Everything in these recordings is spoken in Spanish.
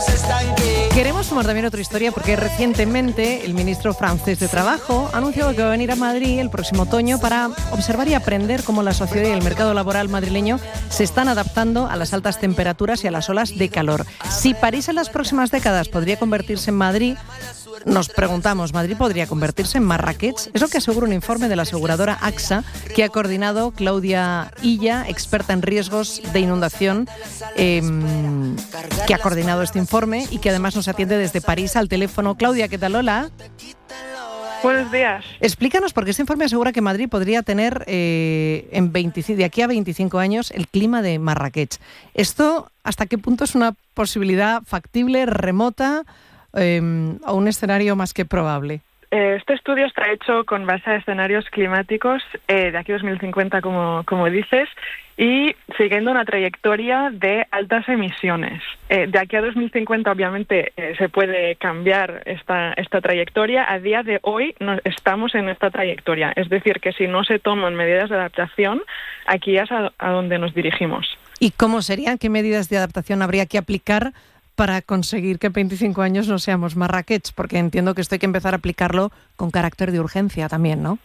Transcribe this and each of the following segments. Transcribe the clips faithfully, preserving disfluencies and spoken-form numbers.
Queremos sumar también otra historia porque recientemente el ministro francés de Trabajo ha anunciado que va a venir a Madrid el próximo otoño para observar y aprender cómo la sociedad y el mercado laboral madrileño se están adaptando a las altas temperaturas y a las olas de calor. Si París en las próximas décadas podría convertirse en Madrid, nos preguntamos, ¿Madrid podría convertirse en Marrakech? Es lo que asegura un informe de la aseguradora A X A que ha coordinado Claudia Illa, experta en riesgos de inundación, eh, que ha coordinado este informe y que además nos atiende desde París al teléfono. Claudia, ¿qué tal? Hola. Buenos días. Explícanos, porque este informe asegura que Madrid podría tener eh, en veinticinco, de aquí a veinticinco años el clima de Marrakech. ¿Esto hasta qué punto es una posibilidad factible, remota, Eh, a un escenario más que probable? Este estudio está hecho con base a escenarios climáticos eh, de aquí a dos mil cincuenta, como, como dices, y siguiendo una trayectoria de altas emisiones. Eh, de aquí a dos mil cincuenta, obviamente, eh, se puede cambiar esta, esta trayectoria. A día de hoy no, estamos en esta trayectoria. Es decir, que si no se toman medidas de adaptación, aquí es a, a donde nos dirigimos. ¿Y cómo serían? ¿Qué medidas de adaptación habría que aplicar para conseguir que en veinticinco años no seamos Marrakech? Porque entiendo que esto hay que empezar a aplicarlo con carácter de urgencia también, ¿no?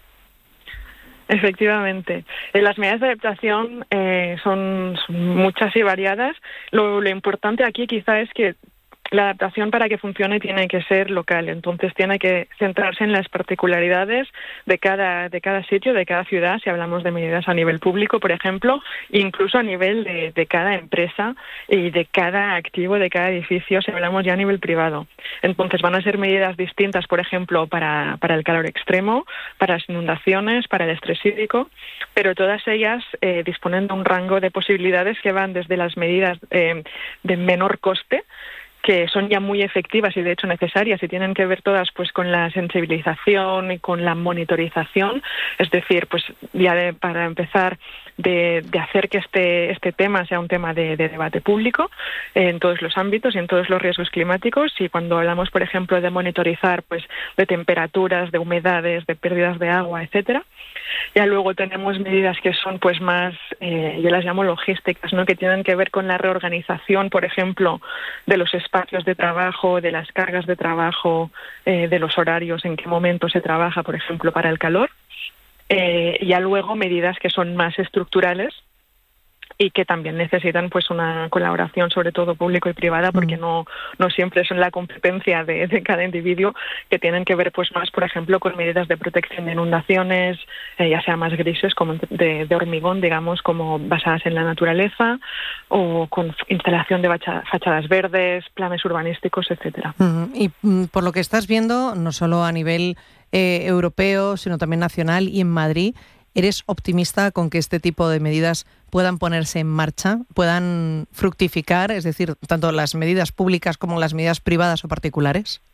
Efectivamente. Eh, las medidas de adaptación eh, son, son muchas y variadas. Lo, lo importante aquí quizá es que la adaptación, para que funcione, tiene que ser local. Entonces tiene que centrarse en las particularidades de cada de cada sitio, de cada ciudad, si hablamos de medidas a nivel público, por ejemplo, incluso a nivel de, de cada empresa y de cada activo, de cada edificio, si hablamos ya a nivel privado. Entonces van a ser medidas distintas, por ejemplo, para, para el calor extremo, para las inundaciones, para el estrés hídrico, pero todas ellas eh, disponen de un rango de posibilidades que van desde las medidas eh, de menor coste, que son ya muy efectivas y de hecho necesarias, y tienen que ver todas pues con la sensibilización y con la monitorización, es decir, pues ya de, para empezar de, de hacer que este este tema sea un tema de, de debate público eh, en todos los ámbitos y en todos los riesgos climáticos. Y cuando hablamos, por ejemplo, de monitorizar pues de temperaturas, de humedades, de pérdidas de agua, etcétera, ya luego tenemos medidas que son pues más, eh, yo las llamo logísticas, ¿no?, que tienen que ver con la reorganización, por ejemplo, de los espacios de trabajo, de las cargas de trabajo, eh, de los horarios, en qué momento se trabaja, por ejemplo, para el calor. Eh, ya luego medidas que son más estructurales y que también necesitan pues una colaboración, sobre todo público y privada, porque no no siempre son la competencia de, de cada individuo, que tienen que ver pues más, por ejemplo, con medidas de protección de inundaciones, eh, ya sea más grises, como de, de hormigón, digamos, como basadas en la naturaleza, o con instalación de bacha, fachadas verdes, planes urbanísticos, etcétera. Uh-huh. Y mm, por lo que estás viendo, no solo a nivel eh, europeo, sino también nacional y en Madrid, ¿eres optimista con que este tipo de medidas puedan ponerse en marcha, puedan fructificar, es decir, tanto las medidas públicas como las medidas privadas o particulares?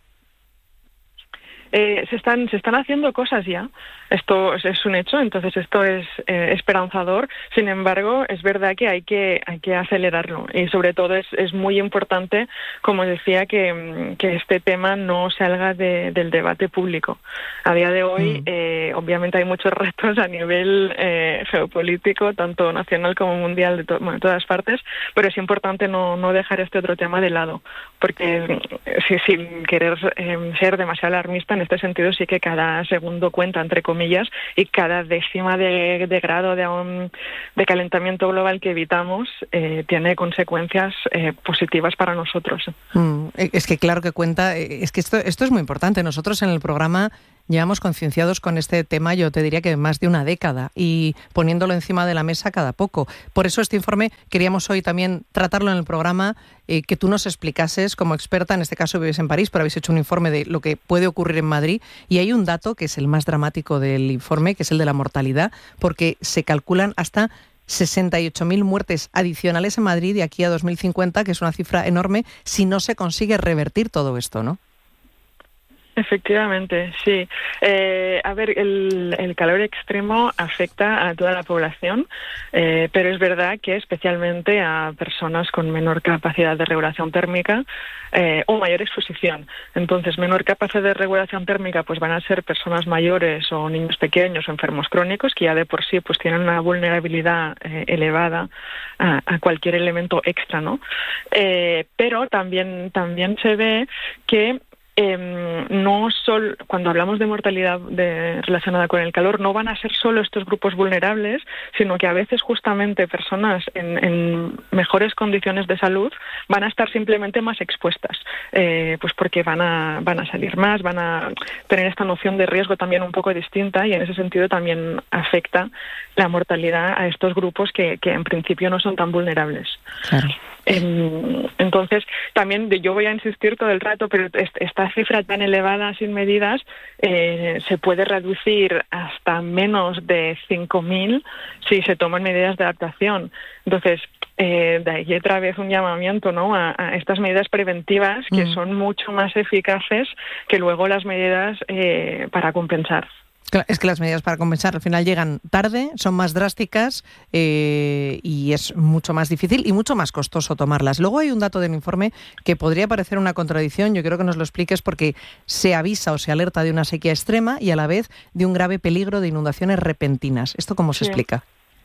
Eh, se están se están haciendo cosas ya. Esto es, es un hecho, entonces esto es eh, esperanzador. Sin embargo, es verdad que hay que hay que acelerarlo, y sobre todo es, es muy importante, como decía, que, que este tema no salga de, del debate público. A día de hoy, mm. eh, obviamente hay muchos retos a nivel eh, geopolítico, tanto nacional como mundial, de to- bueno, todas partes, pero es importante no, no dejar este otro tema de lado, porque eh, si, sin querer eh, ser demasiado alarmista, en este sentido sí que cada segundo cuenta, entre comillas, y cada décima de, de grado de, un, de calentamiento global que evitamos eh, tiene consecuencias eh, positivas para nosotros. Mm, es que claro que cuenta, es que esto, esto es muy importante. Nosotros en el programa llevamos concienciados con este tema, yo te diría que más de una década, y poniéndolo encima de la mesa cada poco. Por eso este informe queríamos hoy también tratarlo en el programa, eh, que tú nos explicases como experta, en este caso vives en París, pero habéis hecho un informe de lo que puede ocurrir en Madrid, y hay un dato que es el más dramático del informe, que es el de la mortalidad, porque se calculan hasta sesenta y ocho mil muertes adicionales en Madrid de aquí a dos mil cincuenta, que es una cifra enorme, si no se consigue revertir todo esto, ¿no? Efectivamente, sí. Eh, a ver, el, el calor extremo afecta a toda la población, eh, pero es verdad que especialmente a personas con menor capacidad de regulación térmica eh, o mayor exposición. Entonces, menor capacidad de regulación térmica pues van a ser personas mayores o niños pequeños o enfermos crónicos que ya de por sí pues tienen una vulnerabilidad eh, elevada a, a cualquier elemento extra, ¿no? Eh, pero también, también se ve que Eh, no solo, cuando hablamos de mortalidad de, relacionada con el calor, no van a ser solo estos grupos vulnerables, sino que a veces justamente personas en, en mejores condiciones de salud van a estar simplemente más expuestas, eh, pues porque van a, van a salir más, van a tener esta noción de riesgo también un poco distinta y en ese sentido también afecta la mortalidad a estos grupos que, que en principio no son tan vulnerables. Claro. Entonces, también yo voy a insistir todo el rato, pero esta cifra tan elevada sin medidas eh, se puede reducir hasta menos de cinco mil si se toman medidas de adaptación. Entonces, eh, de ahí otra vez un llamamiento, ¿no?, a, a estas medidas preventivas que mm. son mucho más eficaces que luego las medidas eh, para compensar. Es que las medidas para compensar al final llegan tarde, son más drásticas eh, y es mucho más difícil y mucho más costoso tomarlas. Luego hay un dato del informe que podría parecer una contradicción, yo quiero que nos lo expliques porque se avisa o se alerta de una sequía extrema y a la vez de un grave peligro de inundaciones repentinas. ¿Esto cómo se sí. explica?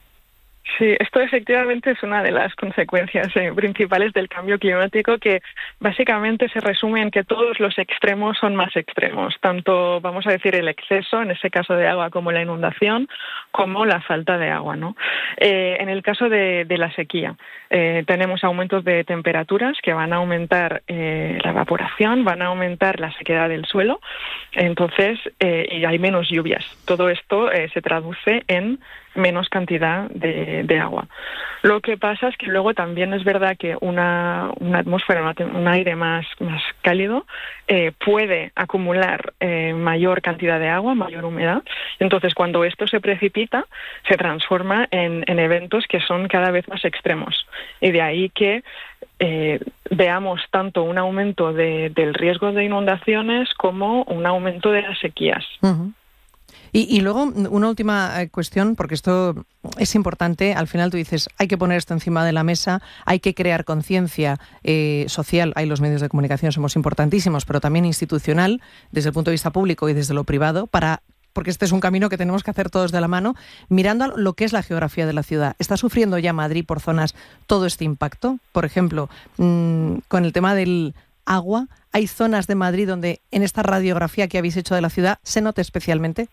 Sí, esto efectivamente es una de las consecuencias eh, principales del cambio climático, que básicamente se resume en que todos los extremos son más extremos, tanto, vamos a decir, el exceso, en ese caso de agua, como la inundación, como la falta de agua, ¿no? Eh, en el caso de, de la sequía, eh, tenemos aumentos de temperaturas que van a aumentar eh, la evaporación, van a aumentar la sequedad del suelo, entonces, eh, y hay menos lluvias. Todo esto eh, se traduce en menos cantidad de, de agua. Lo que pasa es que luego también es verdad que una, una atmósfera, un aire más, más cálido eh, puede acumular eh, mayor cantidad de agua, mayor humedad. Entonces, cuando esto se precipita, se transforma en, en eventos que son cada vez más extremos. Y de ahí que eh, veamos tanto un aumento de, del riesgo de inundaciones como un aumento de las sequías. Uh-huh. Y, y luego, una última cuestión, porque esto es importante. Al final tú dices, hay que poner esto encima de la mesa, hay que crear conciencia eh, social. Hay los medios de comunicación, somos importantísimos, pero también institucional, desde el punto de vista público y desde lo privado, para porque este es un camino que tenemos que hacer todos de la mano, mirando a lo que es la geografía de la ciudad. ¿Está sufriendo ya Madrid por zonas todo este impacto? Por ejemplo, mmm, con el tema del agua, ¿hay zonas de Madrid donde en esta radiografía que habéis hecho de la ciudad se note especialmente?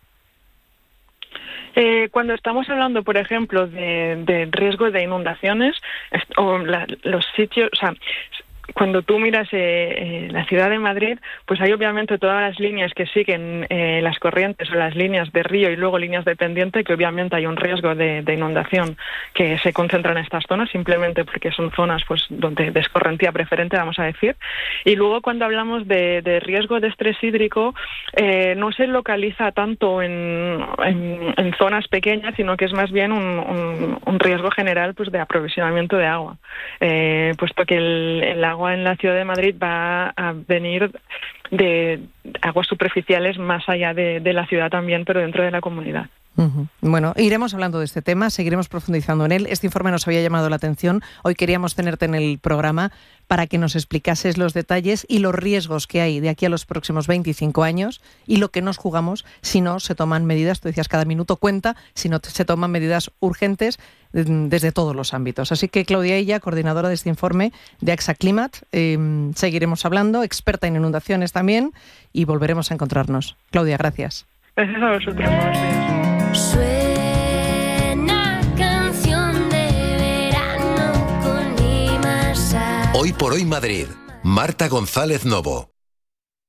Eh, cuando estamos hablando, por ejemplo, de, de riesgo de inundaciones, o la, los sitios, o sea, cuando tú miras eh, eh, la ciudad de Madrid, pues hay obviamente todas las líneas que siguen eh, las corrientes o las líneas de río y luego líneas de pendiente, que obviamente hay un riesgo de, de inundación que se concentra en estas zonas, simplemente porque son zonas pues donde de escorrentía preferente, vamos a decir. Y luego cuando hablamos de, de riesgo de estrés hídrico, eh, no se localiza tanto en, en, en zonas pequeñas, sino que es más bien un, un, un riesgo general pues de aprovisionamiento de agua, eh, puesto que el, el agua en la ciudad de Madrid va a venir de aguas superficiales más allá de, de la ciudad también, pero dentro de la comunidad. Uh-huh. Bueno, iremos hablando de este tema, seguiremos profundizando en él. Este informe nos había llamado la atención. Hoy queríamos tenerte en el programa para que nos explicases los detalles y los riesgos que hay de aquí a los próximos veinticinco años y lo que nos jugamos si no se toman medidas. Tú decías, cada minuto cuenta, si no se toman medidas urgentes desde todos los ámbitos. Así que Claudia Illa, coordinadora de este informe de AXA Climate, eh, seguiremos hablando, experta en inundaciones también, y volveremos a encontrarnos. Claudia, gracias. Gracias a vosotros. Buenos días. Suena canción de verano con Limassol. Hoy por hoy Madrid. Marta González Novo.